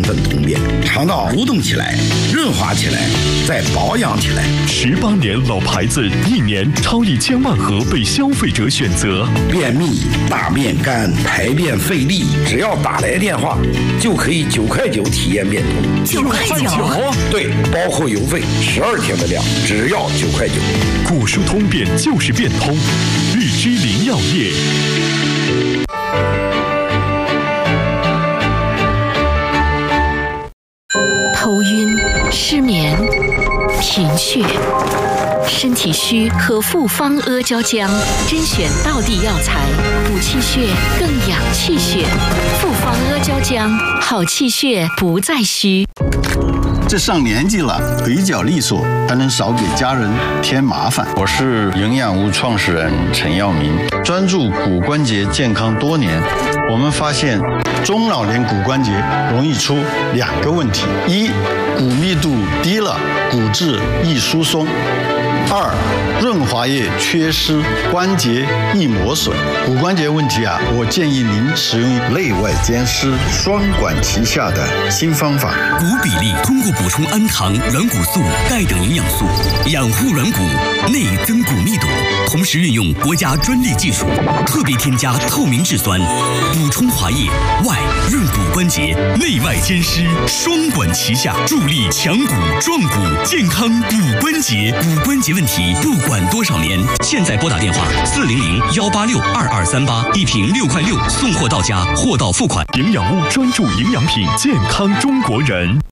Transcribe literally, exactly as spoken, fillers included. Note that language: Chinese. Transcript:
分突变，肠道蠕动起来，润滑起来，再保养起来。 十八年老牌子，一年超一千万盒被消费者选择。 便秘、大便干、排便费力，只要打来电话，就可以九块九体验变通。 九块九？ 对，包括邮费，十二天的量，只要九块九。 果蔬通便就是变通，日之林药业。 头晕、失眠、贫血、身体虚喝复方阿胶浆，甄选道地药材，补气血更养气血。复方阿胶浆，好气血不再虚。 这上年纪了，腿脚利索，还能少给家人添麻烦。 我是营养屋创始人陈耀明，专注骨关节健康多年。我们发现， 中老年骨关节容易出两个问题：一，骨密度低了，骨质易疏松；二，润滑液缺失，关节易磨损。骨关节问题啊，我建议您使用内外兼施、双管齐下的新方法。 骨比例通过补充氨糖、软骨素、钙等营养素，养护软骨，内增骨密度，同时运用国家专利技术，特别添加透明质酸，补充滑液，外润骨关节，内外兼施，双管齐下，助力强骨壮骨，健康骨关节。骨关节问题不管多少年，现在拨打电话四零零幺八六二二三八，一瓶六块六，送货到家，货到付款。 营养屋专注营养品，健康中国人。